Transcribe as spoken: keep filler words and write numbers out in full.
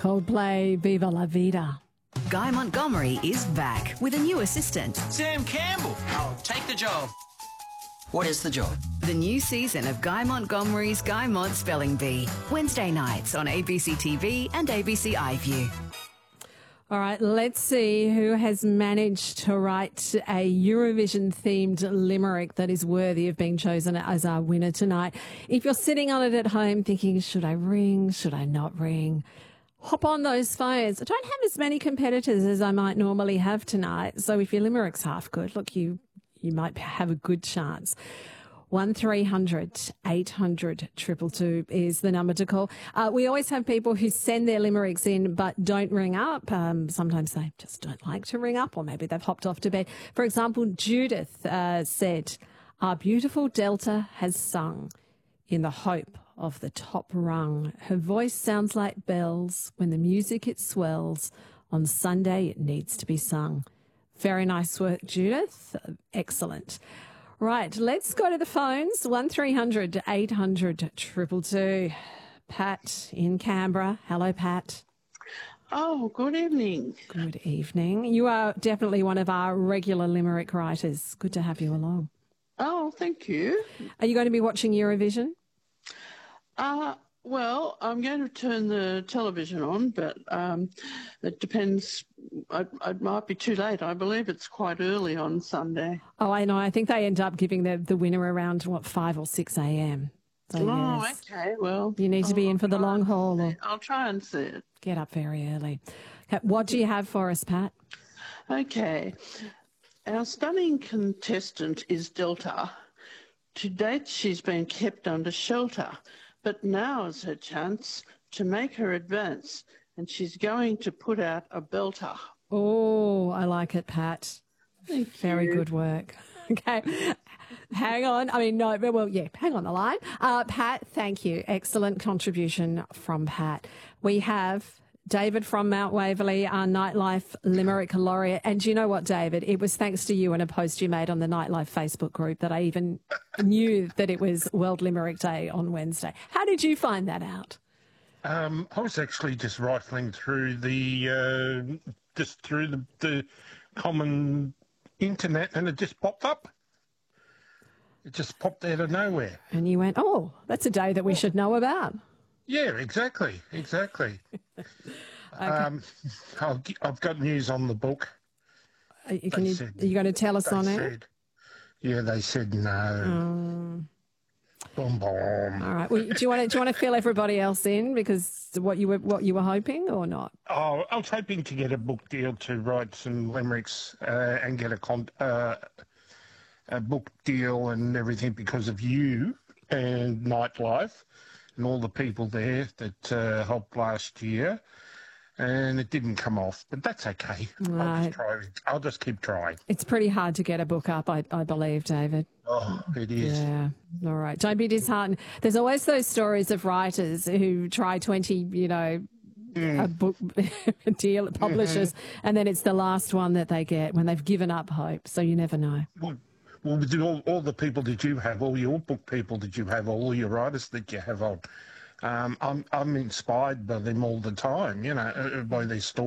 Coldplay, Viva la Vida. Guy Montgomery is back with a new assistant. Sam Campbell. I'll take the job. What is the job? The new season of Guy Montgomery's Guy Mont Spelling Bee. Wednesday nights on A B C T V and A B C iView. All right, let's see who has managed to write a Eurovision-themed limerick that is worthy of being chosen as our winner tonight. If you're sitting on it at home thinking, should I ring, should I not ring, hop on those phones. I don't have as many competitors as I might normally have tonight, so if your limerick's half good, look, you you might have a good chance. one three hundred eight hundred two two two is the number to call. Uh, we always have people who send their limericks in but don't ring up. Um, sometimes they just don't like to ring up, or maybe they've hopped off to bed. For example, Judith uh, said, "Our beautiful Delta has sung in the hope of the top rung. Her voice sounds like bells. When the music it swells. On Sunday it needs to be sung." Very nice work, Judith. Excellent. Right, let's go to the phones. one three hundred eight hundred two two two. Pat in Canberra. Hello, Pat. Oh, good evening. Good evening. You are definitely one of our regular limerick writers. Good to have you along. Oh, thank you. Are you going to be watching Eurovision? Uh, well, I'm going to turn the television on, but um, it depends. It, it might be too late. I believe it's quite early on Sunday. Oh, I know. I think they end up giving the, the winner around, what, five or six a.m. So, oh, yes. okay. Well, You need to be I'll in for the try long and haul. see- Or I'll try and see it. get up very early. Okay, what do you have for us, Pat? Okay. Our stunning contestant is Delta. To date, she's been kept under shelter, but now is her chance to make her advance, and she's going to put out a belter. Oh, I like it, Pat. Thank Very you. good work. Okay. Hang on. I mean, no, well, yeah, hang on the line. Uh, Pat, thank you. Excellent contribution from Pat. We have David from Mount Waverley, our Nightlife Limerick Laureate. And do you know what, David? It was thanks to you and a post you made on the Nightlife Facebook group that I even knew that it was World Limerick Day on Wednesday. How did you find that out? Um, I was actually just rifling through the uh, just through the, the common internet, and it just popped up. It just popped out of nowhere. And you went, oh, that's a day that we should know about. Yeah, exactly, exactly. um, I've, I've got news on the book. Are you, can They you, said- are you going to tell us They on it? said, yeah, they said no. Boom, boom. All right. Well, do you want to do you want to fill everybody else in because what you were what you were hoping or not? Oh, I was hoping to get a book deal to write some limericks uh, and get a con- uh, a book deal and everything because of you and Nightlife and all the people there that uh, helped last year. And it didn't come off, but that's okay. I'll Right. just try. I'll just keep trying. It's pretty hard to get a book up, I, I believe, David. Oh, it is. Yeah. All right. Don't be disheartened. There's always those stories of writers who try twenty, you know, a book deal at publishers, and then it's the last one that they get when they've given up hope. So you never know. Well, well, with all, all the people that you have, all your book people that you have, all your writers that you have on, um, I'm I'm inspired by them all the time. You know, uh, by their stories.